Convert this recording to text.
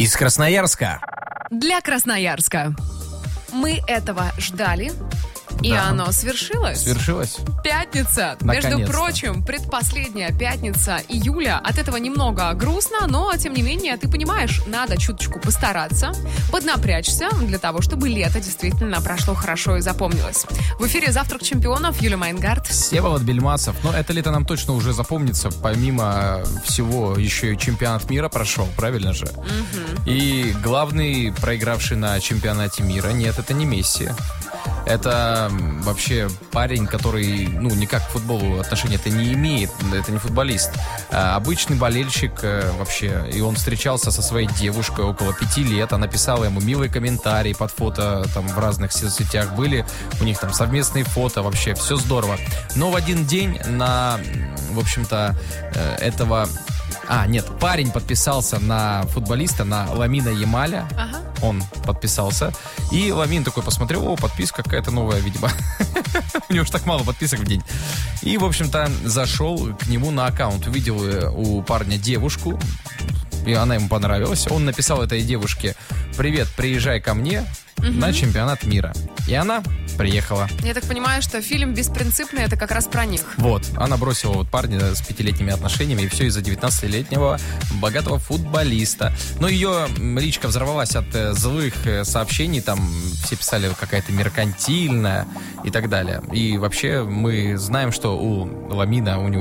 Из Красноярска. Для Красноярска. Мы этого ждали, и Да. оно свершилось. Свершилось? Пятница. Наконец-то. Между прочим, предпоследняя пятница июля. От этого немного грустно, но, тем не менее, ты понимаешь, надо чуточку постараться, поднапрячься для того, чтобы лето действительно прошло хорошо и запомнилось. В эфире «Завтрак чемпионов», Юлия Майнгард. Всеволод Бельмасов. Но это лето нам точно уже запомнится. Помимо всего, еще и чемпионат мира прошел, правильно же? И главный проигравший на чемпионате мира, нет, это не Месси. Это вообще парень, который, никак к футболу отношения-то не имеет. Это не футболист. Обычный болельщик вообще. И он встречался со своей девушкой около 5 лет. Она писала ему милые комментарии под фото там в разных соцсетях. Были у них там совместные фото. Вообще все здорово. Но в один день на, в общем-то, этого... парень подписался на футболиста, на Ламина Ямаля. Ага. Он подписался. И Ламин такой посмотрел, подписка какая-то новая, видимо. У него же так мало подписок в день. И, в общем-то, зашел к нему на аккаунт. Увидел у парня девушку. И она ему понравилась. Он написал этой девушке: «Привет, приезжай ко мне на чемпионат мира». И она приехала. Я так понимаю, что фильм «Беспринципный» — это как раз про них. Вот, она бросила парня с 5-летними отношениями, и все из-за 19-летнего богатого футболиста. Но ее личка взорвалась от злых сообщений, там все писали какая-то меркантильная и так далее. И вообще мы знаем, что у Ламина, у него